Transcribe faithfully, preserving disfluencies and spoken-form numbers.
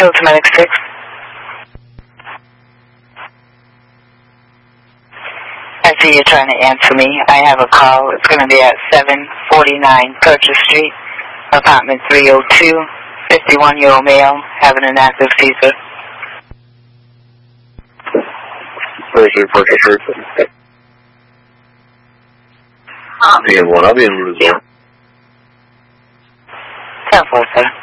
Hilton Medic six. I see you're trying to answer me. I have a call. It's going to be at seven forty-nine Purchase Street, apartment three oh two, fifty-one-year-old male, having an active seizure. Purchase, Purchase Street. I'll be in one. I'll be in room zero. ten four, sir.